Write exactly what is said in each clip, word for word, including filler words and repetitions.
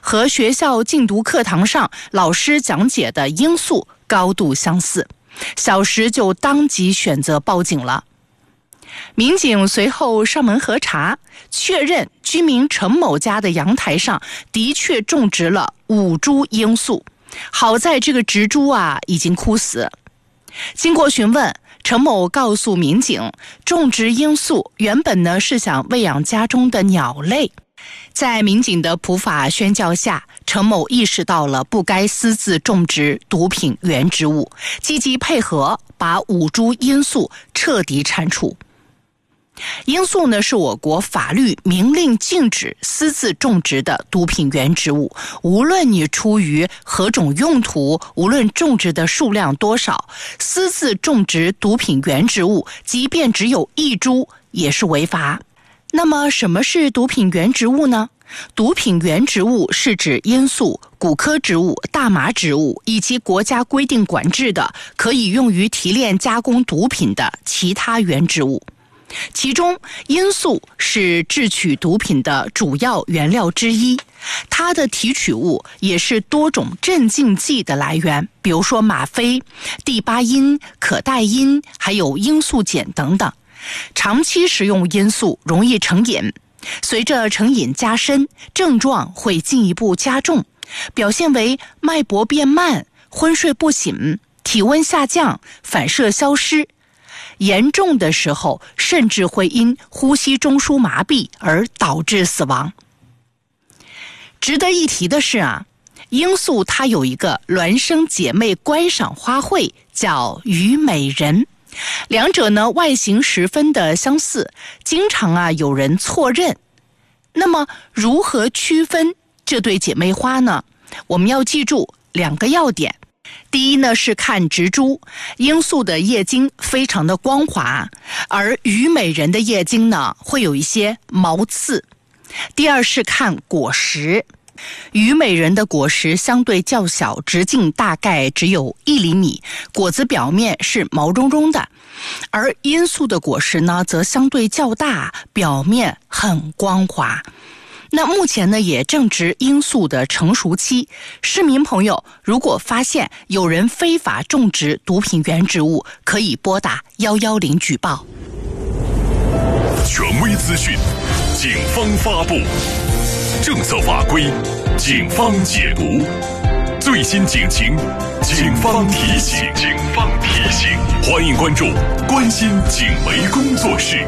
和学校禁毒课堂上老师讲解的罂粟高度相似，小石就当即选择报警了。民警随后上门核查，确认居民陈某家的阳台上的确种植了五株罂粟，好在这个植株啊已经枯死。经过询问，陈某告诉民警，种植罂粟原本呢是想喂养家中的鸟类。在民警的普法宣教下，陈某意识到了不该私自种植毒品原植物，积极配合，把五株罂粟彻底铲除。罂粟呢是我国法律明令禁止私自种植的毒品原植物，无论你出于何种用途，无论种植的数量多少，私自种植毒品原植物，即便只有一株也是违法。那么什么是毒品原植物呢？毒品原植物是指罂粟、古科植物、大麻植物以及国家规定管制的可以用于提炼加工毒品的其他原植物。其中罂粟是制取毒品的主要原料之一，它的提取物也是多种镇静剂的来源，比如说吗啡、地巴因、可待因，还有罂粟碱等等。长期食用罂粟容易成瘾，随着成瘾加深，症状会进一步加重，表现为脉搏变慢、昏睡不醒、体温下降、反射消失，严重的时候甚至会因呼吸中枢麻痹而导致死亡。值得一提的是啊，罂粟它有一个孪生姐妹观赏花卉叫虞美人，两者呢外形十分的相似，经常啊有人错认。那么如何区分这对姐妹花呢？我们要记住两个要点。第一呢是看植株，罂粟的叶茎非常的光滑，而虞美人的叶茎呢会有一些毛刺。第二是看果实，虞美人的果实相对较小，直径大概只有一厘米，果子表面是毛茸茸的，而罂粟的果实呢则相对较大，表面很光滑。那目前呢也正值罂粟的成熟期，市民朋友如果发现有人非法种植毒品原植物，可以拨打一一零举报。 权威资讯，警方发布；政策法规，警方解读；最新警情，警方提醒。警方提醒，欢迎关注关心警媒工作室。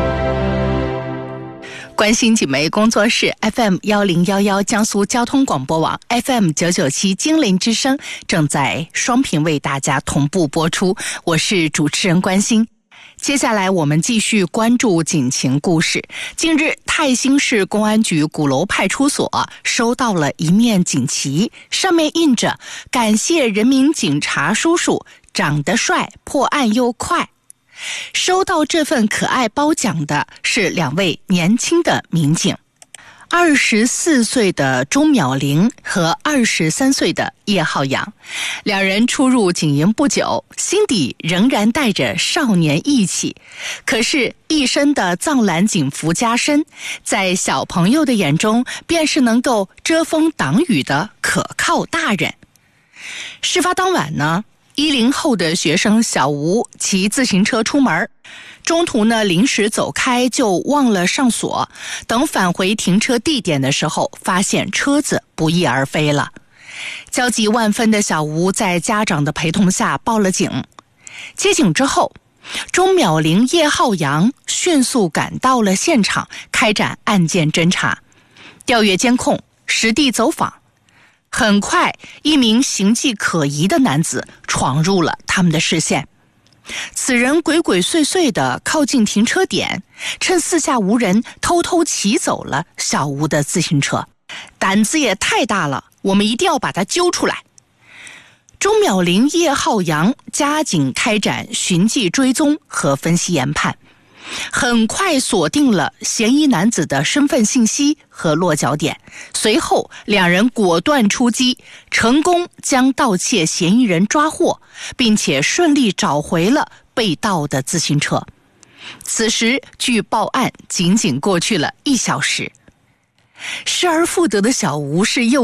关心警媒工作室 F M 一零一一 江苏交通广播网 F M 九九七 精灵之声正在双频为大家同步播出，我是主持人关心。接下来我们继续关注警情故事。近日，泰兴市公安局鼓楼派出所收到了一面锦旗，上面印着“感谢人民警察叔叔，长得帅，破案又快”。收到这份可爱褒奖的是两位年轻的民警，二十四岁的钟淼玲和二十三岁的叶浩洋。两人初入警营不久，心底仍然带着少年义气，可是一身的藏蓝警服加身，在小朋友的眼中便是能够遮风挡雨的可靠大人。事发当晚呢，一零后的学生小吴骑自行车出门，中途呢临时走开，就忘了上锁，等返回停车地点的时候，发现车子不翼而飞了。焦急万分的小吴在家长的陪同下报了警。接警之后，钟淼玲、叶浩洋迅速赶到了现场，开展案件侦查，调阅监控，实地走访。很快，一名形迹可疑的男子闯入了他们的视线。此人鬼鬼祟祟地靠近停车点，趁四下无人，偷偷骑走了小吴的自行车。胆子也太大了，我们一定要把他揪出来。钟淼玲、叶浩洋加紧开展寻迹追踪和分析研判，很快锁定了嫌疑男子的身份信息和落脚点。随后两人果断出击，成功将盗窃嫌疑人抓获，并且顺利找回了被盗的自行车。此时距报案仅仅过去了一小时。失而复得的小吴是又